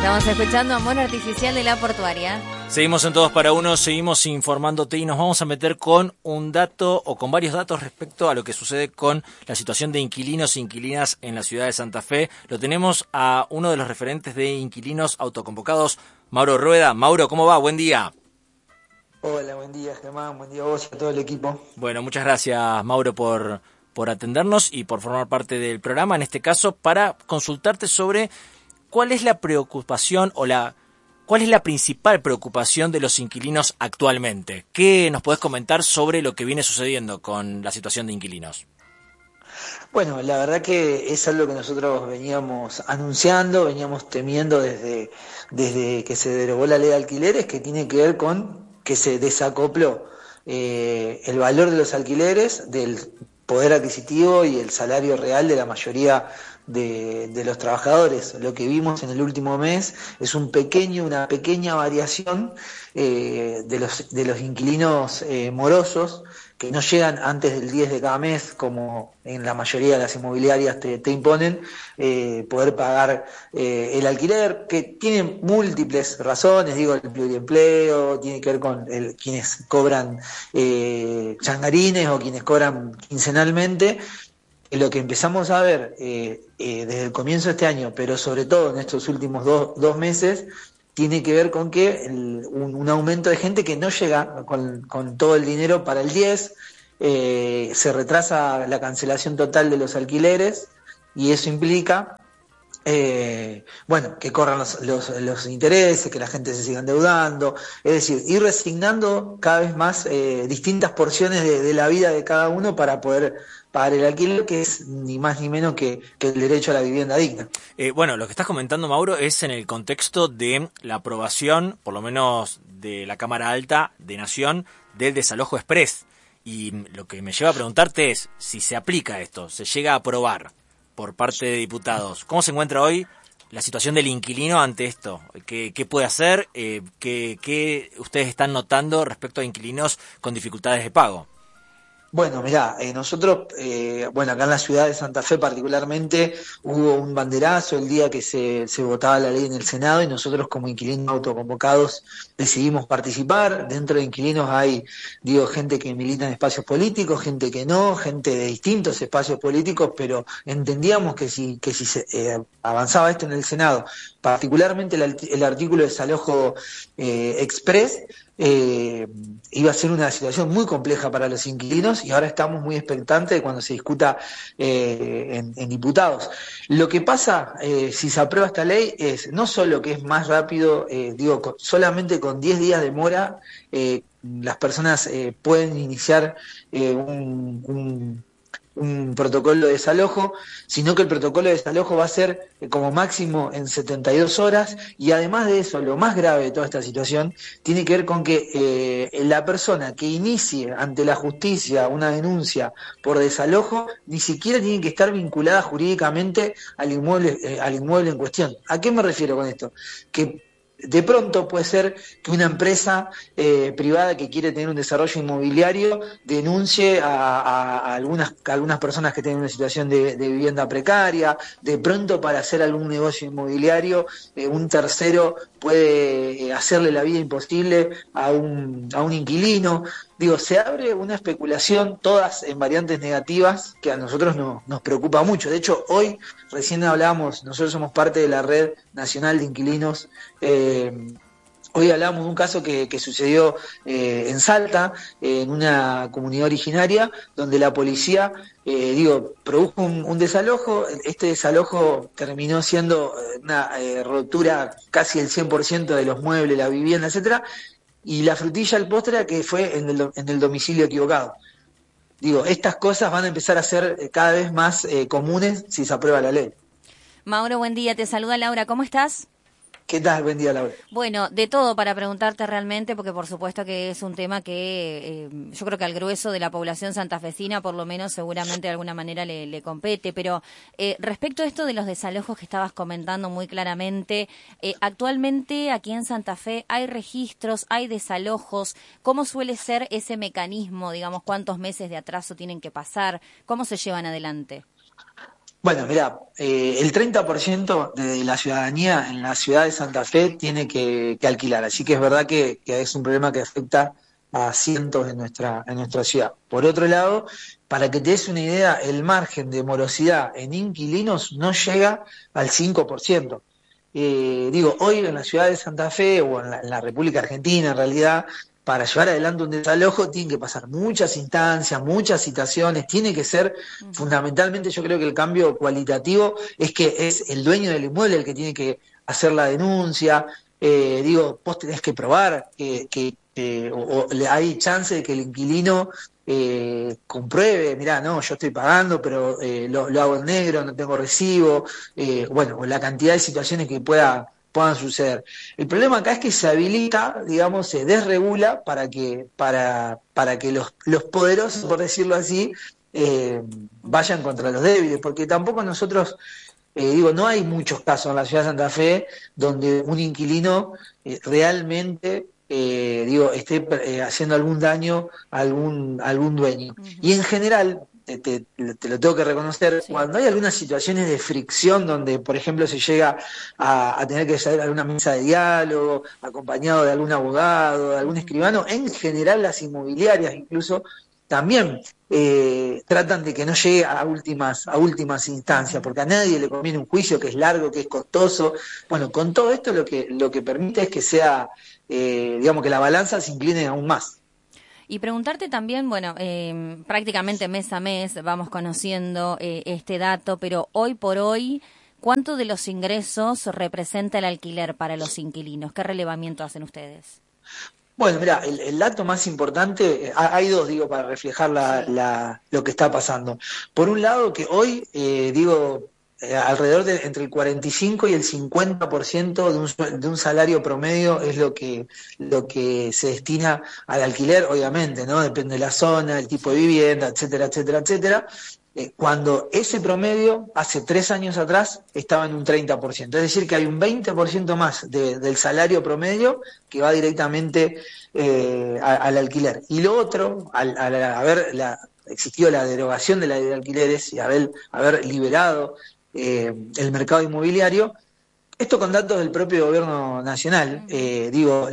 Estamos escuchando Amor Artificial de La Portuaria. Seguimos en Todos para Uno, seguimos informándote y nos vamos a meter con un dato o con varios datos respecto a lo que sucede con la situación de inquilinos e inquilinas en la ciudad de Santa Fe. Lo tenemos a uno de los referentes de inquilinos autoconvocados, Mauro Rueda. Mauro, ¿cómo va? Buen día. Hola, buen día Germán, buen día a vos y a todo el equipo. Bueno, muchas gracias Mauro por atendernos y por formar parte del programa, en este caso para consultarte sobre cuál es la preocupación o cuál es la principal preocupación de los inquilinos actualmente. ¿Qué nos podés comentar sobre lo que viene sucediendo con la situación de inquilinos? Bueno, la verdad que es algo que nosotros veníamos anunciando, veníamos temiendo desde que se derogó la ley de alquileres, que tiene que ver con que se desacopló el valor de los alquileres del poder adquisitivo y el salario real de la mayoría de los trabajadores. Lo que vimos en el último mes es una pequeña variación de los inquilinos morosos, que no llegan antes del 10 de cada mes, como en la mayoría de las inmobiliarias te imponen, poder pagar el alquiler, que tiene múltiples razones, digo, el pluriempleo, tiene que ver con quienes cobran changarines o quienes cobran quincenalmente. Lo que empezamos a ver desde el comienzo de este año, pero sobre todo en estos últimos dos meses, tiene que ver con que un aumento de gente que no llega con todo el dinero para el 10, se retrasa la cancelación total de los alquileres y eso implica que corran los intereses, que la gente se siga endeudando, es decir, ir resignando cada vez más distintas porciones de la vida de cada uno para poder pagar el alquiler, que es ni más ni menos que el derecho a la vivienda digna. Lo que estás comentando, Mauro, es en el contexto de la aprobación, por lo menos de la Cámara Alta de Nación, del desalojo express. Y lo que me lleva a preguntarte es, si se aplica esto, se llega a aprobar por parte de diputados, ¿cómo se encuentra hoy la situación del inquilino ante esto? ¿Qué puede hacer? ¿Qué ustedes están notando respecto a inquilinos con dificultades de pago? Bueno, mirá, nosotros, acá en la ciudad de Santa Fe particularmente, hubo un banderazo el día que se votaba la ley en el Senado y nosotros como inquilinos autoconvocados decidimos participar. Dentro de inquilinos hay, gente que milita en espacios políticos, gente que no, gente de distintos espacios políticos, pero entendíamos que si se avanzaba esto en el Senado, particularmente el artículo de desalojo express, iba a ser una situación muy compleja para los inquilinos y ahora estamos muy expectantes de cuando se discuta en diputados. Lo que pasa si se aprueba esta ley es no solo que es más rápido, solamente con 10 días de demora las personas pueden iniciar un protocolo de desalojo, sino que el protocolo de desalojo va a ser como máximo en 72 horas y además de eso, lo más grave de toda esta situación tiene que ver con que la persona que inicie ante la justicia una denuncia por desalojo ni siquiera tiene que estar vinculada jurídicamente al inmueble en cuestión. ¿A qué me refiero con esto? Que de pronto puede ser que una empresa privada que quiere tener un desarrollo inmobiliario denuncie a algunas personas que tienen una situación de vivienda precaria. De pronto, para hacer algún negocio inmobiliario, un tercero puede hacerle la vida imposible a un inquilino. Se abre una especulación, todas en variantes negativas, que a nosotros nos preocupa mucho. De hecho, hoy recién hablábamos, nosotros somos parte de la Red Nacional de Inquilinos. Hoy hablábamos de un caso que sucedió en Salta, en una comunidad originaria, donde la policía, produjo un desalojo. Este desalojo terminó siendo una rotura casi del 100% de los muebles, la vivienda, etcétera. Y la frutilla al postre que fue en el domicilio equivocado. Estas cosas van a empezar a ser cada vez más comunes si se aprueba la ley. Mauro, buen día, te saluda Laura, ¿cómo estás? ¿Qué tal? Buen día, Laura. Bueno, de todo para preguntarte realmente, porque por supuesto que es un tema que yo creo que al grueso de la población santafesina, por lo menos, seguramente de alguna manera le compete. Pero respecto a esto de los desalojos que estabas comentando muy claramente, actualmente aquí en Santa Fe hay registros, hay desalojos. ¿Cómo suele ser ese mecanismo? Digamos, ¿cuántos meses de atraso tienen que pasar? ¿Cómo se llevan adelante? Bueno, mira, el 30% de la ciudadanía en la ciudad de Santa Fe tiene que alquilar, así que es verdad que es un problema que afecta a cientos en nuestra ciudad. Por otro lado, para que te des una idea, el margen de morosidad en inquilinos no llega al 5%. Digo, hoy en la ciudad de Santa Fe o en la República Argentina en realidad, para llevar adelante un desalojo tienen que pasar muchas instancias, muchas citaciones, tiene que ser fundamentalmente, yo creo que el cambio cualitativo es que es el dueño del inmueble el que tiene que hacer la denuncia. Digo, vos tenés que probar hay chance de que el inquilino compruebe, mirá, no, yo estoy pagando, pero lo hago en negro, no tengo recibo, bueno, o la cantidad de situaciones que puedan suceder. El problema acá es que se habilita, digamos, se desregula para que los poderosos, por decirlo así, vayan contra los débiles, porque tampoco nosotros, digo, no hay muchos casos en la ciudad de Santa Fe donde un inquilino realmente, digo, esté haciendo algún daño a algún dueño. Y en general, te lo tengo que reconocer, Sí. cuando hay algunas situaciones de fricción donde, por ejemplo, se llega a tener que salir a alguna mesa de diálogo, acompañado de algún abogado, de algún escribano, en general las inmobiliarias incluso también tratan de que no llegue a últimas instancias, porque a nadie le conviene un juicio que es largo, que es costoso. Bueno, con todo esto lo que permite es que sea, digamos, que la balanza se incline aún más. Y preguntarte también, bueno, prácticamente mes a mes vamos conociendo este dato, pero hoy por hoy, ¿cuánto de los ingresos representa el alquiler para los inquilinos? ¿Qué relevamiento hacen ustedes? Bueno, mira, el dato más importante, hay dos, digo, para reflejar Sí. lo que está pasando. Por un lado, que hoy, digo, alrededor de entre el 45 y el 50% de un salario promedio es lo que se destina al alquiler, obviamente, ¿no? Depende de la zona, el tipo de vivienda, etcétera, etcétera, etcétera. Cuando ese promedio, hace 3 años atrás, estaba en un 30%. Es decir, que hay un 20% más del salario promedio que va directamente al alquiler. Y lo otro, al haber existido la derogación de la ley de alquileres y haber liberado el mercado inmobiliario, esto con datos del propio gobierno nacional, digo,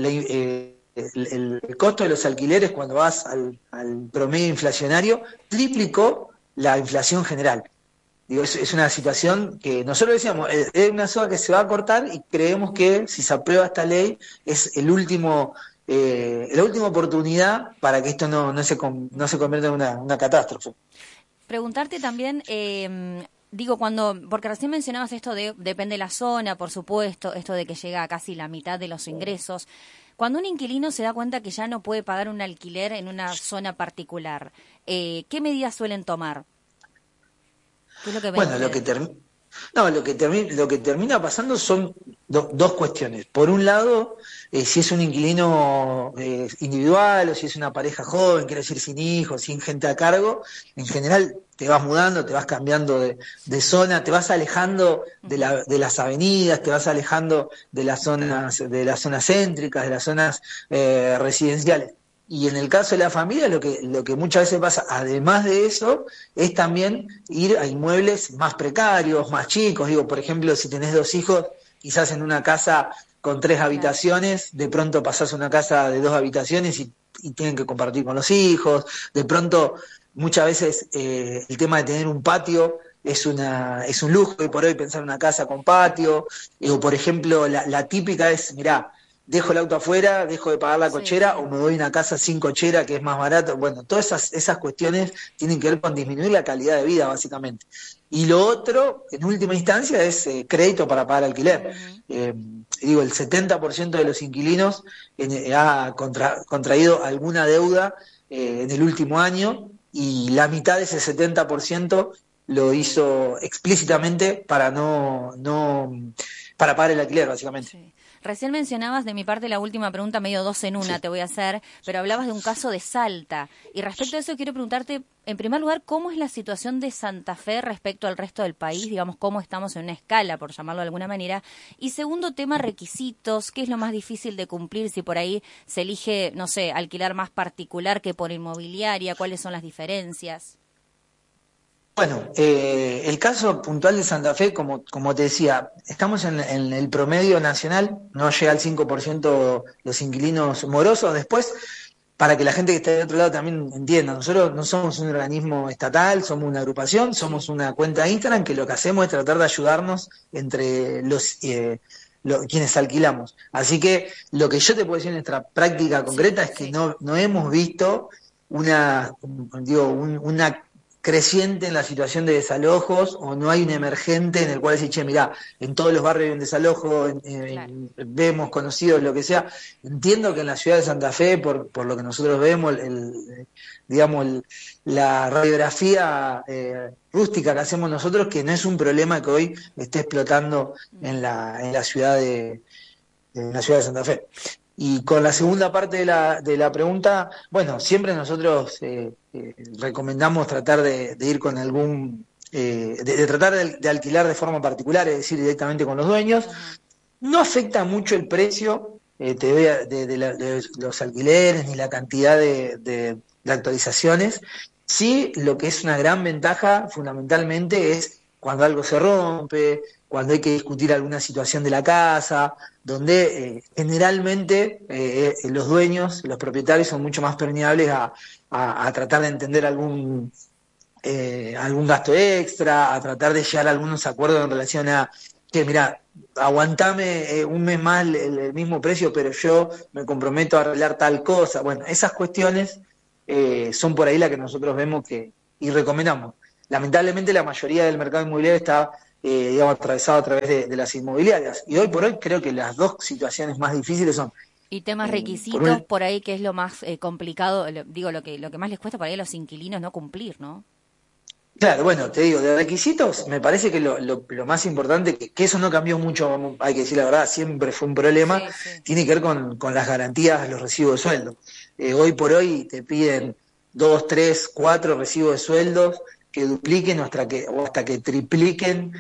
el costo de los alquileres cuando vas al promedio inflacionario triplicó la inflación general. Digo, es una situación que nosotros decíamos, es una soga que se va a cortar y creemos que si se aprueba esta ley es la última oportunidad para que esto no se convierta en una catástrofe. Preguntarte también, digo, porque recién mencionabas esto depende de la zona, por supuesto, esto de que llega a casi la mitad de los ingresos. Cuando un inquilino se da cuenta que ya no puede pagar un alquiler en una zona particular, ¿qué medidas suelen tomar? ¿Qué es lo que ven Bueno, ustedes? lo que termina pasando son dos cuestiones. Por un lado, si es un inquilino individual o si es una pareja joven, quiere decir sin hijos, sin gente a cargo, en general te vas mudando, te vas cambiando de zona, te vas alejando de las avenidas, te vas alejando de las zonas céntricas, de las zonas residenciales. Y en el caso de la familia, lo que muchas veces pasa, además de eso, es también ir a inmuebles más precarios, más chicos. Digo, por ejemplo, si tenés 2 hijos, quizás en una casa con 3 habitaciones, de pronto pasás a una casa de 2 habitaciones y tienen que compartir con los hijos. De pronto, muchas veces el tema de tener un patio es un lujo, y por hoy pensar en una casa con patio. O por ejemplo, la típica es, mirá, dejo el auto afuera, dejo de pagar la Sí, cochera sí. o me voy a una casa sin cochera que es más barato. Bueno, todas esas cuestiones tienen que ver con disminuir la calidad de vida, básicamente. Y lo otro, en última instancia, es crédito para pagar alquiler. Ujú. Digo, el 70% de los inquilinos ha contraído alguna deuda en el último año, y la mitad de ese 70% lo hizo explícitamente para pagar el alquiler, básicamente. Sí. Recién mencionabas de mi parte la última pregunta, medio dos en una Sí. te voy a hacer, pero hablabas de un caso de Salta. Y respecto a eso quiero preguntarte, en primer lugar, ¿cómo es la situación de Santa Fe respecto al resto del país? Digamos, ¿cómo estamos en una escala, por llamarlo de alguna manera? Y segundo tema, requisitos. ¿Qué es lo más difícil de cumplir si por ahí se elige, no sé, alquilar más particular que por inmobiliaria? ¿Cuáles son las diferencias? Bueno, el caso puntual de Santa Fe, como te decía, estamos en el promedio nacional, no llega al 5% los inquilinos morosos. Después, para que la gente que está del otro lado también entienda, nosotros no somos un organismo estatal, somos una agrupación, somos una cuenta de Instagram que lo que hacemos es tratar de ayudarnos entre quienes alquilamos. Así que lo que yo te puedo decir en nuestra práctica concreta es que no hemos visto una creciente en la situación de desalojos, o no hay un emergente en el cual decir, che, mirá, en todos los barrios hay un desalojo, Claro. vemos conocidos, lo que sea. Entiendo que en la ciudad de Santa Fe, por lo que nosotros vemos, la radiografía rústica que hacemos nosotros, que no es un problema que hoy esté explotando en la ciudad de Santa Fe. Y con la segunda parte de la pregunta, bueno, siempre nosotros recomendamos tratar de ir con algún, de tratar de alquilar de forma particular, es decir, directamente con los dueños. No afecta mucho el precio de los alquileres ni la cantidad de actualizaciones. Sí, lo que es una gran ventaja fundamentalmente es cuando algo se rompe, cuando hay que discutir alguna situación de la casa, donde generalmente los dueños, los propietarios son mucho más permeables a tratar de entender algún gasto extra, a tratar de llegar a algunos acuerdos en relación a que, mira, aguantame un mes más el mismo precio, pero yo me comprometo a arreglar tal cosa. Bueno, esas cuestiones son por ahí las que nosotros vemos y recomendamos. Lamentablemente la mayoría del mercado inmobiliario está atravesado a través de las inmobiliarias. Y hoy por hoy creo que las dos situaciones más difíciles son... Y temas requisitos, por ahí que es lo más complicado, lo que más les cuesta por ahí a los inquilinos no cumplir, ¿no? Claro, bueno, te digo, de requisitos, me parece que lo más importante, que eso no cambió mucho, hay que decir la verdad, siempre fue un problema, tiene que ver con las garantías, los recibos de sueldo. Hoy por hoy te piden 2, 3, 4 recibos de sueldos que dupliquen o hasta que tripliquen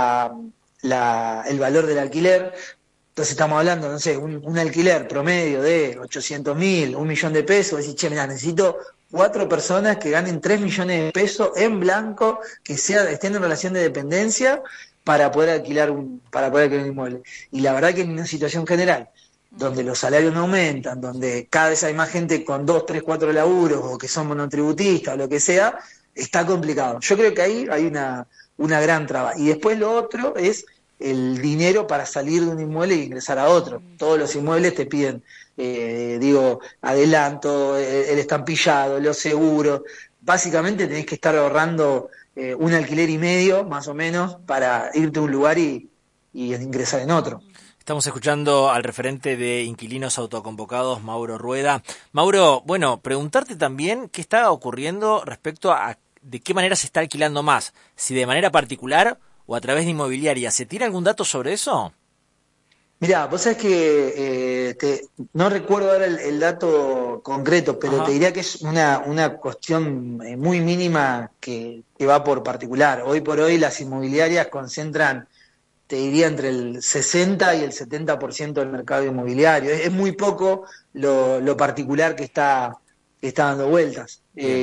el valor del alquiler. Entonces estamos hablando, no sé, un alquiler promedio de 800.000, 1.000.000 de pesos, decís, che, mirá, necesito 4 personas que ganen 3 millones de pesos en blanco, que estén en relación de dependencia para poder alquilar un inmueble. Y la verdad que en una situación general, donde los salarios no aumentan, donde cada vez hay más gente con 2, 3, 4 laburos, o que son monotributistas, o lo que sea, está complicado. Yo creo que ahí hay una gran traba. Y después lo otro es el dinero para salir de un inmueble y ingresar a otro. Todos los inmuebles te piden, adelanto, el estampillado, los seguros. Básicamente tenés que estar ahorrando un alquiler y medio, más o menos, para irte a un lugar y ingresar en otro. Estamos escuchando al referente de inquilinos autoconvocados, Mauro Rueda. Mauro, bueno, preguntarte también qué está ocurriendo respecto a de qué manera se está alquilando más, si de manera particular o a través de inmobiliaria. ¿Se tiene algún dato sobre eso? Mirá, vos sabés que no recuerdo ahora el dato concreto, pero te diría que es una cuestión muy mínima que va por particular. Hoy por hoy las inmobiliarias concentran, te diría, entre el 60 y el 70% del mercado inmobiliario. Es muy poco lo particular que está dando vueltas.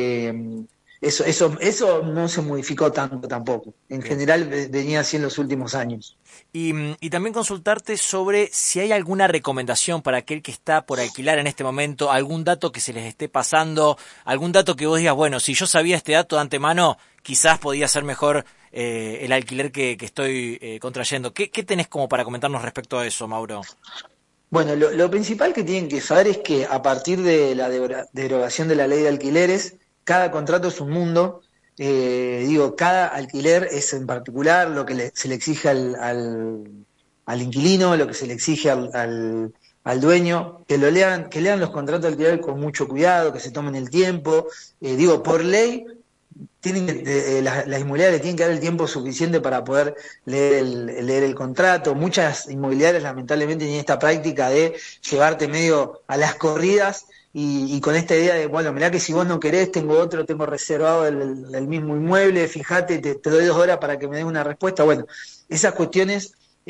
Eso no se modificó tanto tampoco. En general venía así en los últimos años. Y también consultarte sobre si hay alguna recomendación para aquel que está por alquilar en este momento, algún dato que se les esté pasando, algún dato que vos digas, bueno, si yo sabía este dato de antemano, quizás podía ser mejor el alquiler que estoy contrayendo. ¿Qué tenés como para comentarnos respecto a eso, Mauro? Bueno, lo principal que tienen que saber es que a partir de la derogación de la ley de alquileres, cada contrato es un mundo. Cada alquiler es en particular lo que se le exige al inquilino, lo que se le exige al dueño, que lean los contratos de alquiler con mucho cuidado, que se tomen el tiempo. Por ley, las inmobiliarias tienen que dar el tiempo suficiente para poder leer el contrato. Muchas inmobiliarias lamentablemente tienen esta práctica de llevarte medio a las corridas y con esta idea de, bueno, mirá que si vos no querés, tengo reservado el mismo inmueble, fíjate, te doy 2 horas para que me des una respuesta. Bueno, esas cuestiones,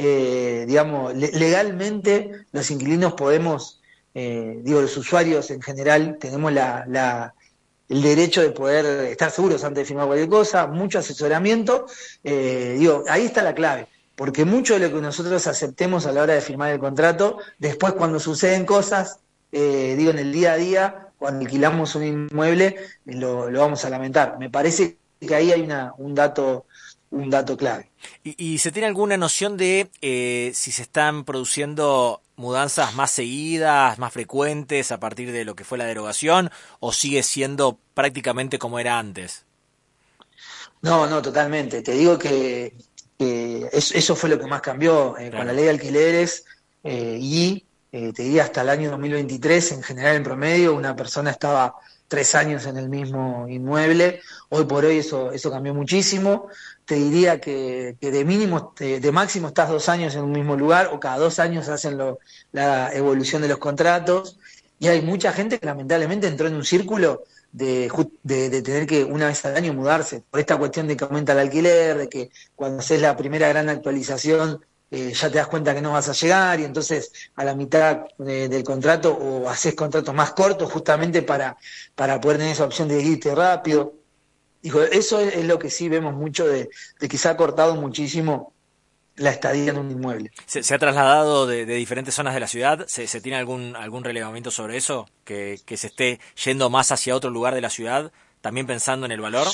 legalmente los inquilinos podemos, los usuarios en general, tenemos la el derecho de poder estar seguros antes de firmar cualquier cosa, mucho asesoramiento. Ahí está la clave, porque mucho de lo que nosotros aceptemos a la hora de firmar el contrato, después cuando suceden cosas, en el día a día, cuando alquilamos un inmueble, lo vamos a lamentar. Me parece que ahí hay un dato clave. ¿Y se tiene alguna noción de si se están produciendo mudanzas más seguidas, más frecuentes a partir de lo que fue la derogación, o sigue siendo prácticamente como era antes? No, totalmente. Te digo que eso fue lo que más cambió Claro. con la ley de alquileres te diría hasta el año 2023, en general en promedio, una persona estaba 3 años en el mismo inmueble. Hoy por hoy eso cambió muchísimo. Te diría que de máximo estás 2 años en un mismo lugar, o cada 2 años hacen la evolución de los contratos, y hay mucha gente que lamentablemente entró en un círculo de tener que una vez al año mudarse, por esta cuestión de que aumenta el alquiler, de que cuando haces la primera gran actualización ya te das cuenta que no vas a llegar, y entonces a la mitad del contrato o haces contratos más cortos justamente para poder tener esa opción de irte rápido. Digo, eso es lo que sí vemos mucho de que se ha cortado muchísimo la estadía en un inmueble. ¿Se ha trasladado de diferentes zonas de la ciudad? ¿Se tiene algún relevamiento sobre eso? ¿Que se esté yendo más hacia otro lugar de la ciudad, también pensando en el valor?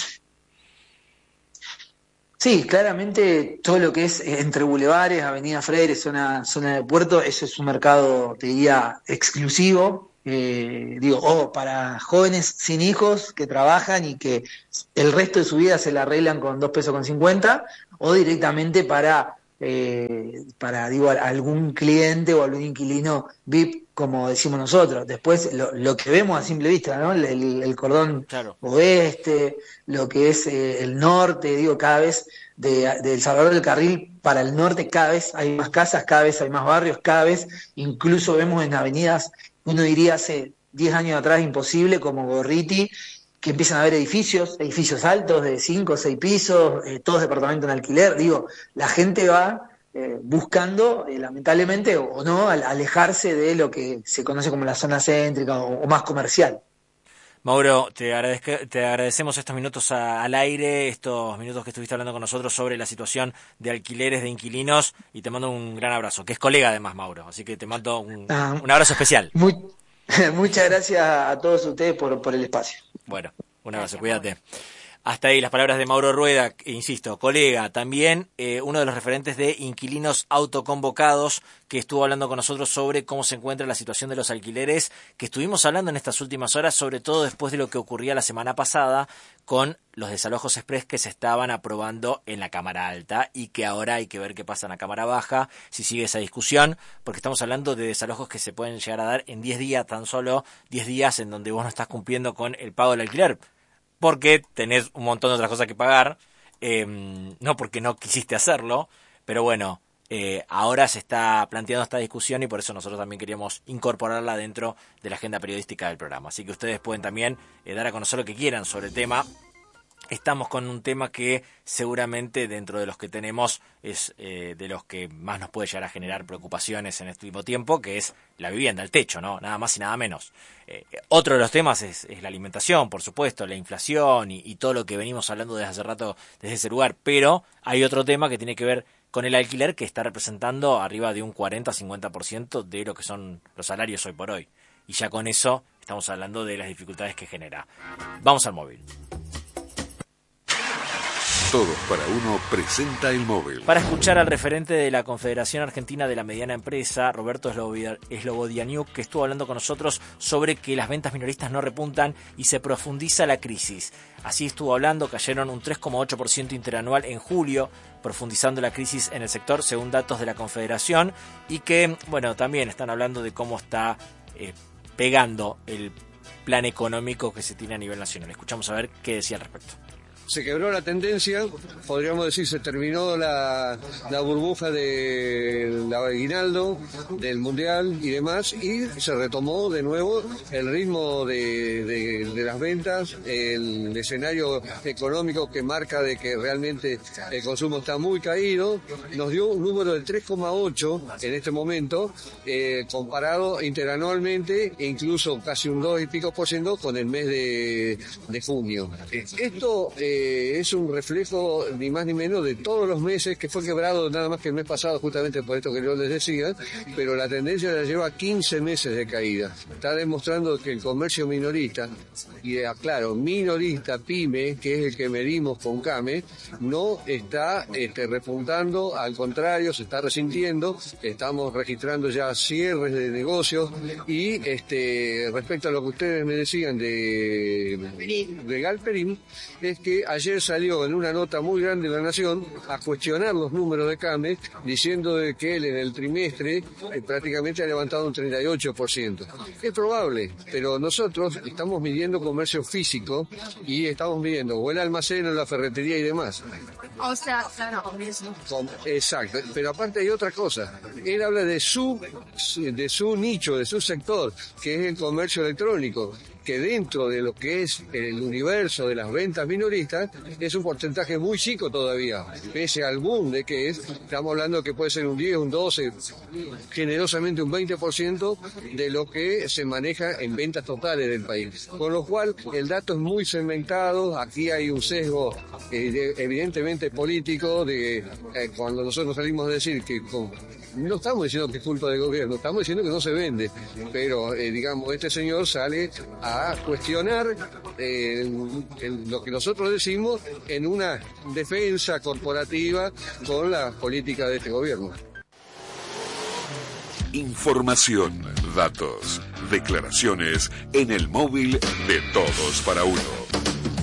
Sí, claramente todo lo que es entre bulevares, Avenida Freire, zona de Puerto, eso es un mercado, te diría, exclusivo, o para jóvenes sin hijos que trabajan y que el resto de su vida se la arreglan con 2,50 pesos, o directamente para algún cliente o algún inquilino VIP, como decimos nosotros. Después lo que vemos a simple vista, ¿no? El cordón Claro. oeste, lo que es el norte, cada vez de El Salvador del Carril para el norte, cada vez hay más casas, cada vez hay más barrios, cada vez incluso vemos en avenidas, uno diría hace 10 años atrás imposible, como Gorriti, que empiezan a haber edificios altos de 5 o 6 pisos, todos departamentos en alquiler. La gente va buscando, lamentablemente o no, alejarse de lo que se conoce como la zona céntrica o más comercial. Mauro, te agradecemos estos minutos al aire, estos minutos que estuviste hablando con nosotros sobre la situación de alquileres de inquilinos, y te mando un gran abrazo, que es colega además, Mauro, así que te mando un abrazo especial. Muchas gracias a todos ustedes por el espacio. Bueno, un abrazo, cuídate. Hasta ahí las palabras de Mauro Rueda, insisto, colega, también uno de los referentes de Inquilinos Autoconvocados, que estuvo hablando con nosotros sobre cómo se encuentra la situación de los alquileres, que estuvimos hablando en estas últimas horas, sobre todo después de lo que ocurría la semana pasada con los desalojos express que se estaban aprobando en la Cámara Alta, y que ahora hay que ver qué pasa en la Cámara Baja, si sigue esa discusión, porque estamos hablando de desalojos que se pueden llegar a dar en 10 días, tan solo 10 días en donde vos no estás cumpliendo con el pago del alquiler, porque tenés un montón de otras cosas que pagar, no porque no quisiste hacerlo, pero bueno, ahora se está planteando esta discusión, y por eso nosotros también queríamos incorporarla dentro de la agenda periodística del programa. Así que ustedes pueden también dar a conocer lo que quieran sobre el tema. Estamos con un tema que seguramente dentro de los que tenemos es de los que más nos puede llegar a generar preocupaciones en este último tiempo, que es la vivienda, el techo, ¿no? Nada más y nada menos. Otro de los temas es la alimentación, por supuesto, la inflación y todo lo que venimos hablando desde hace rato desde ese lugar. Pero hay otro tema que tiene que ver con el alquiler, que está representando arriba de un 40-50% de lo que son los salarios hoy por hoy. Y ya con eso estamos hablando de las dificultades que genera. Vamos al móvil. Todos para uno presenta el móvil. Para escuchar al referente de la Confederación Argentina de la Mediana Empresa, Roberto Slobodianiuk, que estuvo hablando con nosotros sobre que las ventas minoristas no repuntan y se profundiza la crisis. Así estuvo hablando, cayeron un 3,8% interanual en julio, profundizando la crisis en el sector según datos de la Confederación, y que, bueno, también están hablando de cómo está pegando el plan económico que se tiene a nivel nacional. Escuchamos a ver qué decía al respecto. se quebró la tendencia, podríamos decir, se terminó la burbuja del aguinaldo, del mundial y demás, y se retomó de nuevo el ritmo de las ventas, el escenario económico que marca de que realmente el consumo está muy caído. Nos dio un número de 3,8 en este momento, comparado interanualmente, e incluso casi un 2 y pico % con el mes de junio. Esto es un reflejo ni más ni menos de todos los meses, que fue quebrado nada más que el mes pasado, justamente por esto que yo les decía, pero la tendencia ya lleva 15 meses de caída. Está demostrando que el comercio minorista, y aclaro, minorista, pyme, que es el que medimos con CAME, no está repuntando, al contrario, se está resintiendo. Estamos registrando ya cierres de negocios, y respecto a lo que ustedes me decían de Galperín, es que ayer salió en una nota muy grande de La Nación a cuestionar los números de CAME, diciendo de que él en el trimestre prácticamente ha levantado un 38%. Es probable, pero nosotros estamos midiendo comercio físico y estamos midiendo o el almacén o la ferretería y demás. O sea, claro, exacto, pero aparte hay otra cosa. Él habla de su nicho, de su sector, que es el comercio electrónico, que dentro de lo que es el universo de las ventas minoristas es un porcentaje muy chico todavía, pese al boom de que es. Estamos hablando que puede ser un 10, un 12, generosamente un 20% de lo que se maneja en ventas totales del país. Con lo cual el dato es muy segmentado. Aquí hay un sesgo evidentemente político de cuando nosotros salimos a decir que no estamos diciendo que es culpa del gobierno, estamos diciendo que no se vende, pero digamos, este señor sale a cuestionar lo que nosotros decimos en una defensa corporativa con la política de este gobierno. Información, datos, declaraciones en el móvil de Todos para Uno.